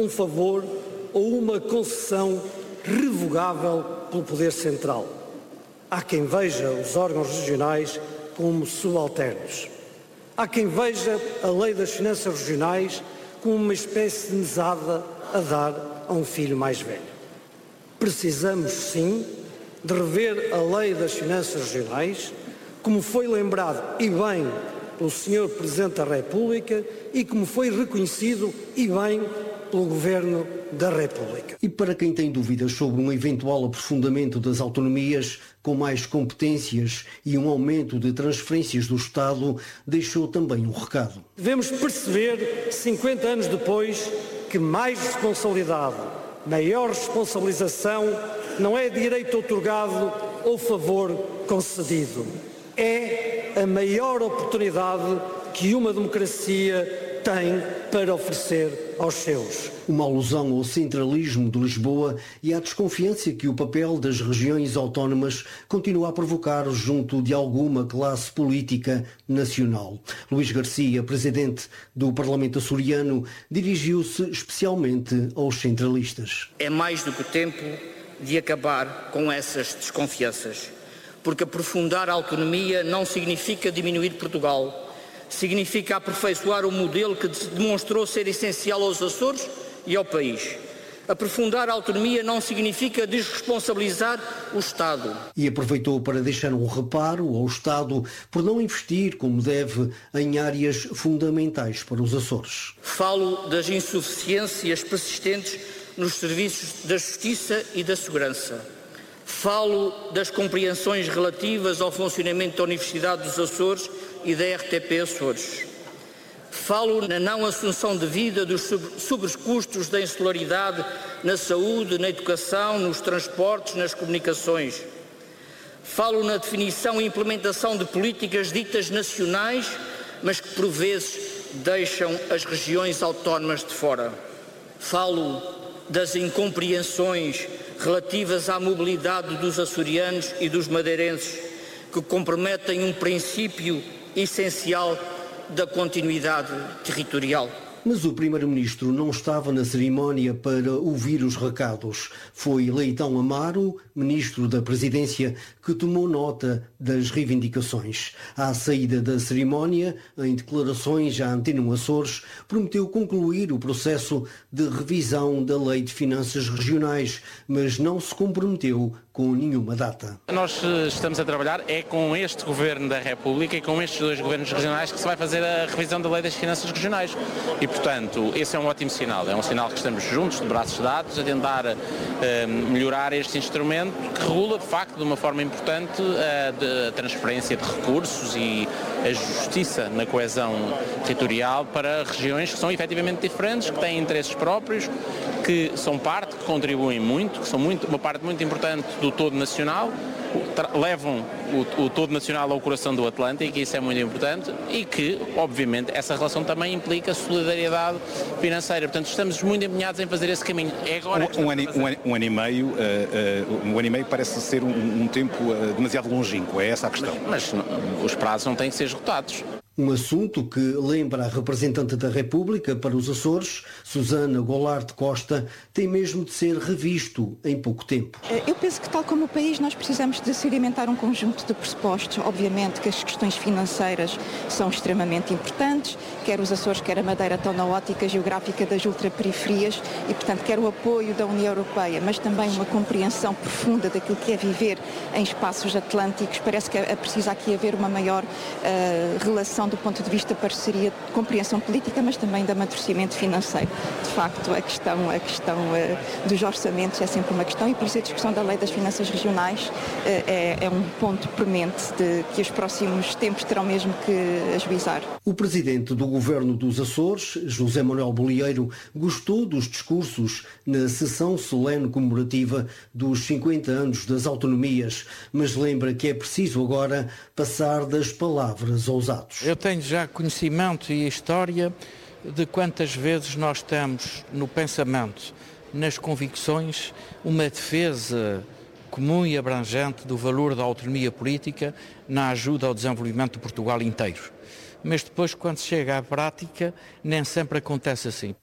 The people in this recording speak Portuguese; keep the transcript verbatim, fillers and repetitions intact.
um favor ou uma concessão revogável pelo Poder Central. Há quem veja os órgãos regionais como subalternos. Há quem veja a Lei das Finanças Regionais como uma espécie de mesada a dar a um filho mais velho. Precisamos, sim, de rever a Lei das Finanças Regionais, como foi lembrado e bem pelo senhor Presidente da República e como foi reconhecido e bem pelo Governo da República. E para quem tem dúvidas sobre um eventual aprofundamento das autonomias com mais competências e um aumento de transferências do Estado, deixou também um recado. Devemos perceber, cinquenta anos depois, que mais responsabilidade, maior responsabilização não é direito outorgado ou favor concedido. É a maior oportunidade que uma democracia tem para oferecer aos seus. Uma alusão ao centralismo de Lisboa e à desconfiança que o papel das regiões autónomas continua a provocar junto de alguma classe política nacional. Luís Garcia, presidente do Parlamento açoriano, dirigiu-se especialmente aos centralistas. É mais do que tempo de acabar com essas desconfianças, porque aprofundar a autonomia não significa diminuir Portugal. Significa aperfeiçoar o modelo que demonstrou ser essencial aos Açores e ao país. Aprofundar a autonomia não significa desresponsabilizar o Estado. E aproveitou para deixar um reparo ao Estado por não investir como deve em áreas fundamentais para os Açores. Falo das insuficiências persistentes nos serviços da Justiça e da Segurança. Falo das compreensões relativas ao funcionamento da Universidade dos Açores e da R T P Açores. Falo na não assunção devida dos sobrecustos da insularidade na saúde, na educação, nos transportes, nas comunicações. Falo na definição e implementação de políticas ditas nacionais, mas que por vezes deixam as regiões autónomas de fora. Falo das incompreensões relativas à mobilidade dos açorianos e dos madeirenses, que comprometem um princípio essencial da continuidade territorial. Mas o primeiro-ministro não estava na cerimónia para ouvir os recados. Foi Leitão Amaro, ministro da Presidência, que tomou nota das reivindicações. À saída da cerimónia, em declarações à Antena um Açores, prometeu concluir o processo de revisão da Lei de Finanças Regionais, mas não se comprometeu com nenhuma data. Nós estamos a trabalhar é com este Governo da República e com estes dois governos regionais que se vai fazer a revisão da Lei das Finanças Regionais. E, portanto, esse é um ótimo sinal. É um sinal que estamos juntos, de braços dados, a tentar uh, melhorar este instrumento que regula, de facto, de uma forma importante a, a transferência de recursos e a justiça na coesão territorial para regiões que são efetivamente diferentes, que têm interesses próprios, que são parte, que contribuem muito, que são muito, uma parte muito importante do todo nacional, levam o, o todo nacional ao coração do Atlântico, e isso é muito importante, e que, obviamente, essa relação também implica solidariedade financeira. Portanto, estamos muito empenhados em fazer esse caminho. É agora um, um, ano, um, ano, um ano e meio, uh, uh, um ano e meio parece ser um, um tempo uh, demasiado longínquo, é essa a questão. Mas, mas não, os prazos não têm que ser esgotados. Um assunto que lembra a representante da República para os Açores, Susana Goulart Costa, tem mesmo de ser revisto em pouco tempo. Eu penso que, tal como o país, nós precisamos de sedimentar um conjunto de pressupostos. Obviamente que as questões financeiras são extremamente importantes, quer os Açores, quer a Madeira estão na ótica geográfica das ultraperiferias e, portanto, quer o apoio da União Europeia, mas também uma compreensão profunda daquilo que é viver em espaços atlânticos. Parece que é preciso aqui haver uma maior uh, relação do ponto de vista de parceria, de compreensão política, mas também de amadurecimento financeiro. De facto, a questão, a questão uh, dos orçamentos é sempre uma questão, e por isso a discussão da Lei das Finanças Regionais uh, é, é um ponto premente de que os próximos tempos terão mesmo que ajuizar. O presidente do Governo dos Açores, José Manuel Bolieiro, gostou dos discursos na sessão solene comemorativa dos cinquenta anos das autonomias, mas lembra que é preciso agora passar das palavras aos atos. Eu tenho já conhecimento e história de quantas vezes nós temos no pensamento, nas convicções, uma defesa comum e abrangente do valor da autonomia política na ajuda ao desenvolvimento de Portugal inteiro. Mas depois, quando se chega à prática, nem sempre acontece assim.